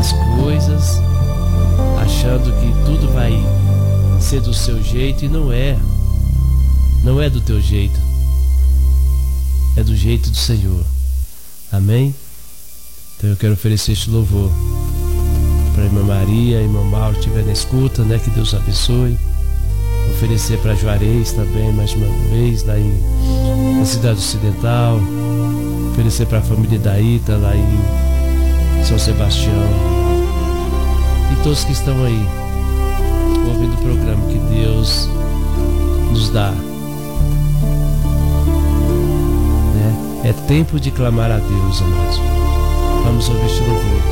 as coisas, achando que tudo vai ser do seu jeito, e não é. Não é do teu jeito, é do jeito do Senhor. Amém? Então eu quero oferecer este louvor para a irmã Maria, a irmã Mauro, que estiver na escuta, né? Que Deus abençoe. Oferecer para Juarez também, mais uma vez, lá na Cidade Ocidental. Oferecer para a família da Ita, lá em São Sebastião. E todos que estão aí, ouvindo o programa que Deus nos dá. Né? É tempo de clamar a Deus, amados. Vamos ouvir este louvor.